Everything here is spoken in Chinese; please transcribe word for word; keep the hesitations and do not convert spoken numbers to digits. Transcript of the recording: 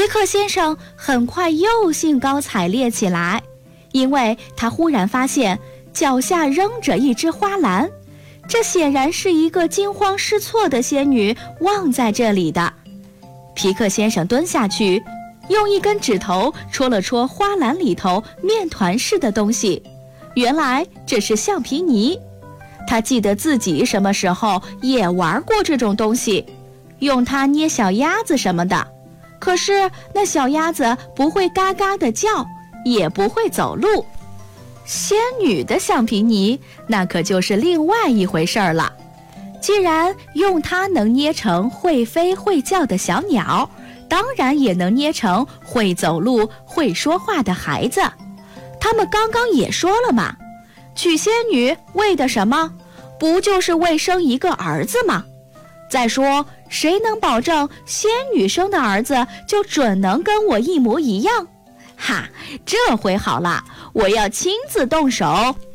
皮克先生很快又兴高采烈起来，因为他忽然发现脚下扔着一只花篮，这显然是一个惊慌失措的仙女忘在这里的。皮克先生蹲下去，用一根指头戳了戳花篮里头面团似的东西，原来这是橡皮泥。他记得自己什么时候也玩过这种东西，用它捏小鸭子什么的。可是那小鸭子不会嘎嘎地叫，也不会走路。仙女的橡皮泥那可就是另外一回事儿了。既然用它能捏成会飞会叫的小鸟，当然也能捏成会走路会说话的孩子。他们刚刚也说了嘛，娶仙女为的什么？不就是为生一个儿子吗？再说谁能保证仙女生的儿子就准能跟我一模一样？哈，这回好了，我要亲自动手